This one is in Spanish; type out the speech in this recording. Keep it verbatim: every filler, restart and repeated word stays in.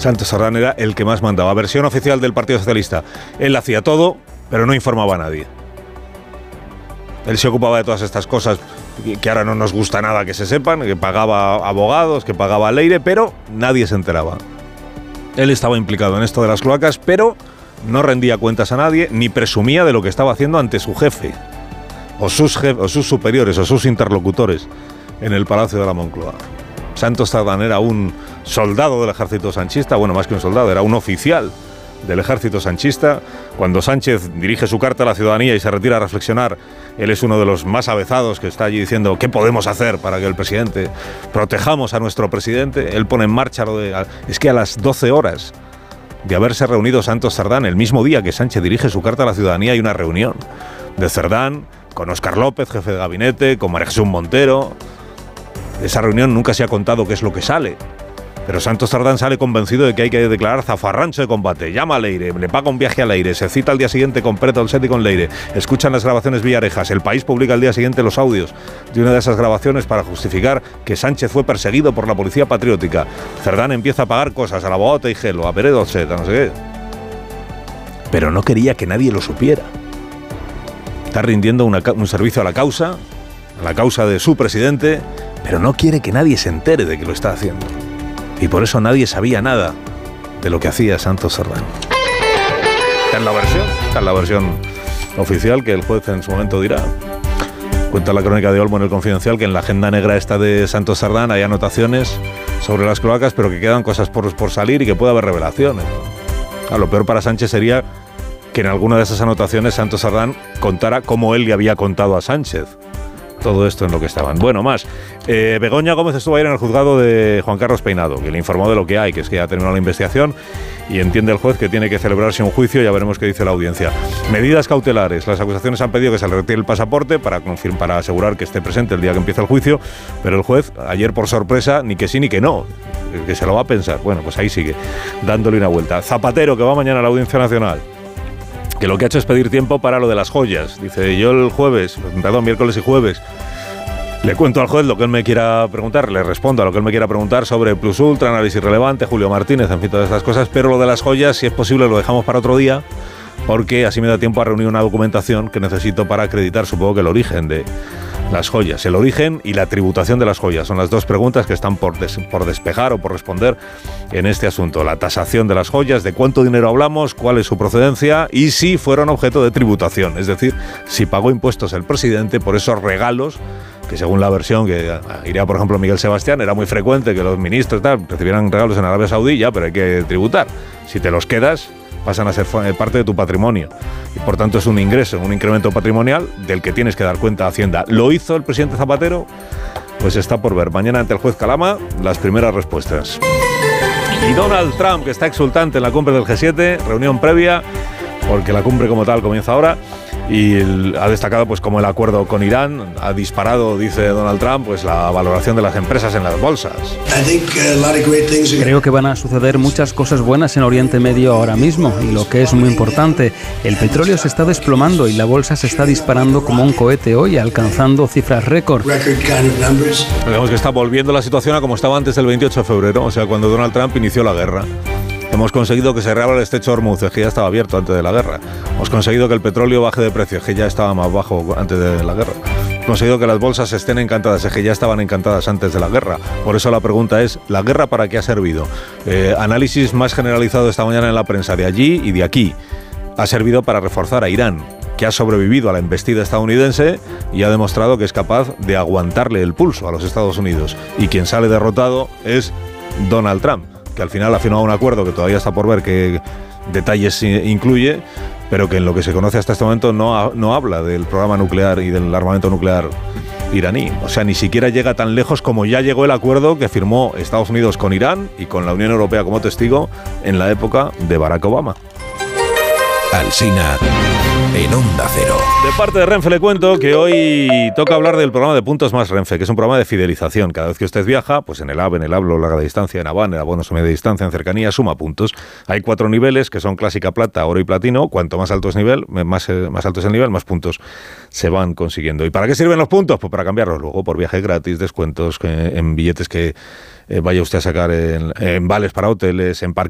Santos Sardán era el que más mandaba. Versión oficial del Partido Socialista. Él hacía todo, pero no informaba a nadie. Él se ocupaba de todas estas cosas que ahora no nos gusta nada que se sepan, que pagaba abogados, que pagaba Leire, pero nadie se enteraba. Él estaba implicado en esto de las cloacas, pero no rendía cuentas a nadie, ni presumía de lo que estaba haciendo ante su jefe, o sus, jef- o sus superiores, o sus interlocutores en el Palacio de la Moncloa. Santos Sardán era un soldado del ejército sanchista, bueno, más que un soldado, era un oficial del ejército sanchista. Cuando Sánchez dirige su carta a la ciudadanía y se retira a reflexionar, él es uno de los más avezados que está allí diciendo ¿qué podemos hacer para que el presidente protejamos a nuestro presidente? Él pone en marcha lo de... Es que a las doce horas de haberse reunido Santos Sardán, el mismo día que Sánchez dirige su carta a la ciudadanía, hay una reunión de Cerdán con Óscar López, jefe de gabinete, con María Jesús Montero. De esa reunión nunca se ha contado qué es lo que sale. Pero Santos Sardán sale convencido de que hay que declarar zafarrancho de combate. Llama a Leire, le paga un viaje a Leire, se cita al día siguiente con Pere Dolcetti con Leire. Escuchan las grabaciones Villarejas. El País publica al día siguiente los audios de una de esas grabaciones para justificar que Sánchez fue perseguido por la policía patriótica. Cerdán empieza a pagar cosas al abogado Teijelo, a Pere Dolcetti, no sé qué. Pero no quería que nadie lo supiera. Está rindiendo una, un servicio a la causa, a la causa de su presidente, pero no quiere que nadie se entere de que lo está haciendo. Y por eso nadie sabía nada de lo que hacía Santos Sardán. Esta es la versión, esta es la versión oficial que el juez en su momento dirá. Cuenta la crónica de Olmo en El Confidencial que en la agenda negra esta de Santos Sardán hay anotaciones sobre las cloacas, pero que quedan cosas por, por salir y que puede haber revelaciones. Ah, lo peor para Sánchez sería que en alguna de esas anotaciones Santos Sardán contara cómo él le había contado a Sánchez todo esto en lo que estaban. Bueno, más. Eh, Begoña Gómez estuvo ayer en el juzgado de Juan Carlos Peinado, que le informó de lo que hay, que es que ya ha terminado la investigación y entiende el juez que tiene que celebrarse un juicio. Ya veremos qué dice la audiencia. Medidas cautelares. Las acusaciones han pedido que se le retire el pasaporte para, confirmar, para asegurar que esté presente el día que empieza el juicio, pero el juez, ayer por sorpresa, ni que sí ni que no, que se lo va a pensar. Bueno, pues ahí sigue, dándole una vuelta. Zapatero, que va mañana a la Audiencia Nacional, que lo que ha hecho es pedir tiempo para lo de las joyas. Dice, yo el jueves, perdón, miércoles y jueves, le cuento al juez lo que él me quiera preguntar, le respondo a lo que él me quiera preguntar sobre Plus Ultra, análisis relevante, Julio Martínez, en fin, todas estas cosas, pero lo de las joyas, si es posible, lo dejamos para otro día, porque así me da tiempo a reunir una documentación que necesito para acreditar, supongo que el origen de las joyas. El origen y la tributación de las joyas son las dos preguntas que están por, des, por despejar o por responder en este asunto. La tasación de las joyas, de cuánto dinero hablamos, cuál es su procedencia y si fueron objeto de tributación. Es decir, si pagó impuestos el presidente por esos regalos que, según la versión que iría, por ejemplo, Miguel Sebastián, era muy frecuente que los ministros tal, recibieran regalos en Arabia Saudí, ya, pero hay que tributar. Si te los quedas, pasan a ser parte de tu patrimonio y por tanto es un ingreso, un incremento patrimonial del que tienes que dar cuenta a Hacienda. ¿Lo hizo el presidente Zapatero? Pues está por ver. Mañana ante el juez Calama las primeras respuestas. Y Donald Trump, que está exultante en la cumbre del G siete, reunión previa, porque la cumbre como tal comienza ahora, y el, ha destacado pues como el acuerdo con Irán ha disparado, dice Donald Trump, pues la valoración de las empresas en las bolsas. Creo que van a suceder muchas cosas buenas en Oriente Medio ahora mismo, y lo que es muy importante, el petróleo se está desplomando y la bolsa se está disparando como un cohete hoy, alcanzando cifras récord. Digamos que está volviendo la situación a como estaba antes del veintiocho de febrero, o sea, cuando Donald Trump inició la guerra. Hemos conseguido que se reabra el estrecho de Hormuz, que ya estaba abierto antes de la guerra. Hemos conseguido que el petróleo baje de precio, que ya estaba más bajo antes de la guerra. Hemos conseguido que las bolsas estén encantadas, que ya estaban encantadas antes de la guerra. Por eso la pregunta es, ¿la guerra para qué ha servido? Eh, análisis más generalizado esta mañana en la prensa de allí y de aquí. Ha servido para reforzar a Irán, que ha sobrevivido a la embestida estadounidense y ha demostrado que es capaz de aguantarle el pulso a los Estados Unidos. Y quien sale derrotado es Donald Trump, que al final ha firmado un acuerdo que todavía está por ver qué detalles incluye, pero que en lo que se conoce hasta este momento no, ha, no habla del programa nuclear y del armamento nuclear iraní. O sea, ni siquiera llega tan lejos como ya llegó el acuerdo que firmó Estados Unidos con Irán y con la Unión Europea como testigo en la época de Barack Obama. Alsina en Onda Cero. De parte de Renfe le cuento que hoy toca hablar del programa de Puntos Más Renfe, que es un programa de fidelización. Cada vez que usted viaja, pues en el AVE, en el Hablo, larga distancia, en Habana, en abonos a media distancia, en cercanía, suma puntos. Hay cuatro niveles que son clásica, plata, oro y platino. Cuanto más alto es nivel, más, más alto es el nivel, más puntos se van consiguiendo. ¿Y para qué sirven los puntos? Pues para cambiarlos luego por viaje gratis, descuentos en billetes que eh, vaya usted a sacar en, en vales para hoteles, en parques.